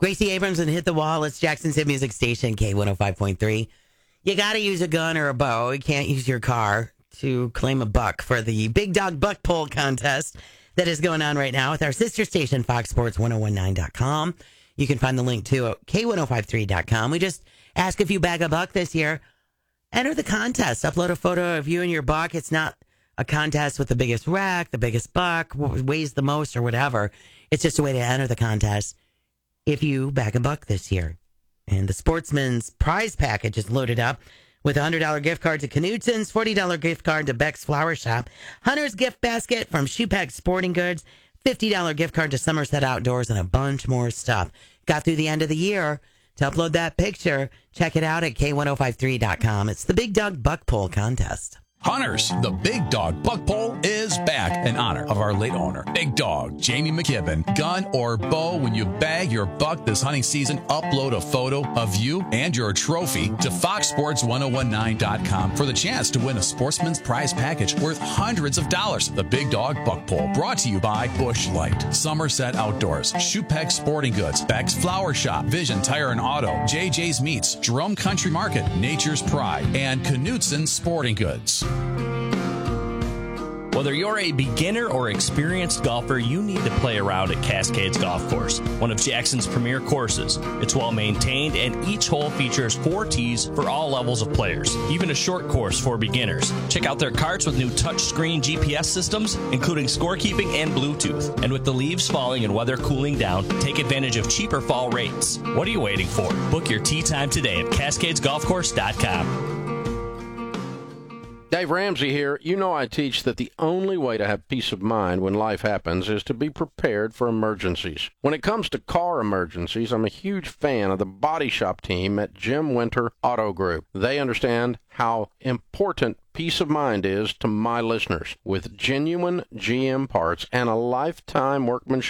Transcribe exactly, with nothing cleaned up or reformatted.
Gracie Abrams and Hit the Wall. It's Jackson's Hit Music Station, K one oh five point three. You got to use a gun or a bow. You can't use your car to claim a buck for the Big Dog Buck Pole contest that is going on right now with our sister station, Fox Sports ten nineteen dot com. You can find the link to at K ten fifty-three dot com. We just ask if you bag a buck this year. Enter the contest. Upload a photo of you and your buck. It's not a contest with the biggest rack, the biggest buck, weighs the most, or whatever. It's just a way to enter the contest if you bag a buck this year. And the Sportsman's prize package is loaded up with a one hundred dollars gift card to Knutson's, forty dollars gift card to Beck's Flower Shop, Hunter's gift basket from Shoepack Sporting Goods, fifty dollars gift card to Somerset Outdoors, and a bunch more stuff. Got through the end of the year. To upload that picture, check it out at K ten fifty-three dot com. It's the Big Dog Buck Pole contest. Hunters, the Big Dog Buck Pole is back in honor of our late owner, Big Dog Jamie McKibben. Gun or bow, when you bag your buck this hunting season, upload a photo of you and your trophy to Fox Sports ten nineteen dot com for the chance to win a Sportsman's prize package worth hundreds of dollars. The Big Dog Buck Pole, brought to you by Bush Light, Somerset Outdoors, Shoepack Sporting Goods, Beck's Flower Shop, Vision Tire and Auto, J J's Meats, Jerome Country Market, Nature's Pride, and Knutson Sporting Goods. Whether you're a beginner or experienced golfer, you need to play around at Cascades Golf Course, one of Jackson's premier courses. It's well maintained, and each hole features four tees for all levels of players, even a short course for beginners. Check out their carts with new touchscreen G P S systems, including scorekeeping and Bluetooth. And with the leaves falling and weather cooling down, take advantage of cheaper fall rates. What are you waiting for? Book your tee time today at cascades golf course dot com. Dave Ramsey here. You know I teach that the only way to have peace of mind when life happens is to be prepared for emergencies. When it comes to car emergencies, I'm a huge fan of the body shop team at Jim Winter Auto Group. They understand how important peace of mind is to my listeners. With genuine G M parts and a lifetime workmanship